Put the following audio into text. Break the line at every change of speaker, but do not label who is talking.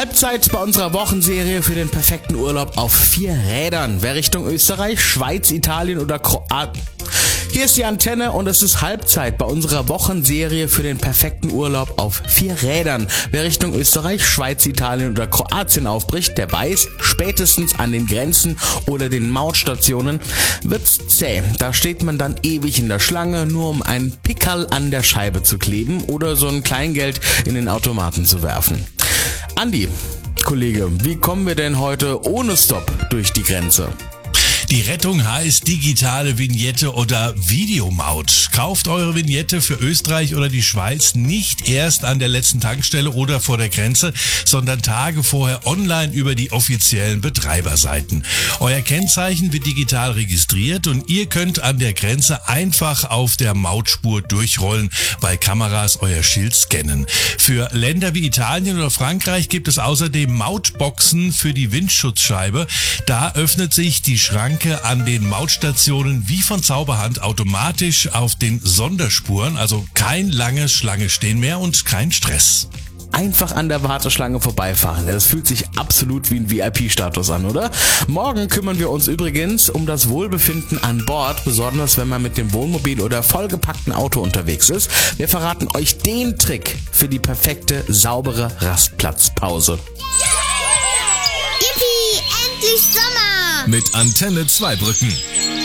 Halbzeit bei unserer Wochenserie für den perfekten Urlaub auf 4 Rädern. Wer Richtung Österreich, Schweiz, Italien oder Kroatien... Hier ist die Antenne und es ist Halbzeit bei unserer Wochenserie für den perfekten Urlaub auf 4 Rädern. Wer Richtung Österreich, Schweiz, Italien oder Kroatien aufbricht, der weiß, spätestens an den Grenzen oder den Mautstationen wird's zäh. Da steht man dann ewig in der Schlange, nur um ein Pickerl an der Scheibe zu kleben oder so ein Kleingeld in den Automaten zu werfen. Andi, Kollege, wie kommen wir denn heute ohne Stopp durch die Grenze?
Die Rettung heißt digitale Vignette oder Videomaut. Kauft eure Vignette für Österreich oder die Schweiz nicht erst an der letzten Tankstelle oder vor der Grenze, sondern Tage vorher online über die offiziellen Betreiberseiten. Euer Kennzeichen wird digital registriert und ihr könnt an der Grenze einfach auf der Mautspur durchrollen, weil Kameras euer Schild scannen. Für Länder wie Italien oder Frankreich gibt es außerdem Mautboxen für die Windschutzscheibe. Da öffnet sich die Schranke an den Mautstationen wie von Zauberhand automatisch auf den Sonderspuren, also kein langes Schlange stehen mehr und kein Stress.
Einfach an der Warteschlange vorbeifahren. Das fühlt sich absolut wie ein VIP-Status an, oder? Morgen kümmern wir uns übrigens um das Wohlbefinden an Bord, besonders wenn man mit dem Wohnmobil oder vollgepackten Auto unterwegs ist. Wir verraten euch den Trick für die perfekte, saubere Rastplatzpause.
Yippie, endlich Sommer!
Mit Antenne Zweibrücken.